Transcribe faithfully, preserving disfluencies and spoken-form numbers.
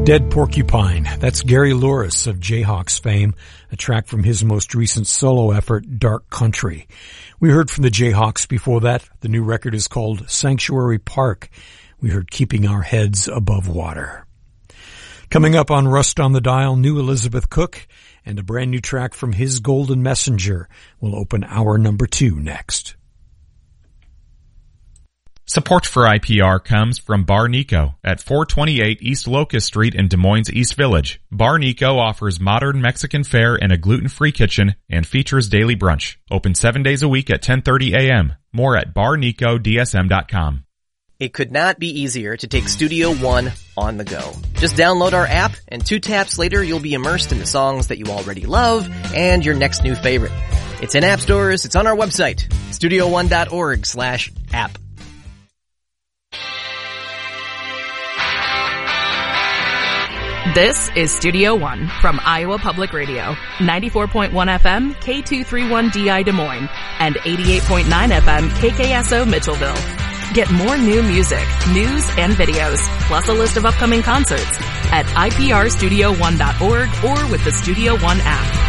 Dead Porcupine. That's Gary Louris of Jayhawks fame, a track from his most recent solo effort, Dark Country. We heard from the Jayhawks before that. The new record is called Sanctuary Park. We heard Keeping Our Heads Above Water. Coming up on Rust on the Dial, new Elizabeth Cook, and a brand new track from His Golden Messenger will open hour number two next. Support for I P R comes from Bar Nico at four twenty-eight East Locust Street in Des Moines East Village. Bar Nico offers modern Mexican fare and a gluten-free kitchen and features daily brunch. Open seven days a week at ten thirty a.m. More at bar nico d s m dot com. It could not be easier to take Studio One on the go. Just download our app, and two taps later you'll be immersed in the songs that you already love and your next new favorite. It's in app stores, it's on our website, studio one dot org slash app. This is Studio One from Iowa Public Radio, ninety-four point one F M, K two thirty-one D I Des Moines, and eighty-eight point nine F M, K K S O Mitchellville. Get more new music, news, and videos, plus a list of upcoming concerts at I P R studio one dot org or with the Studio One app.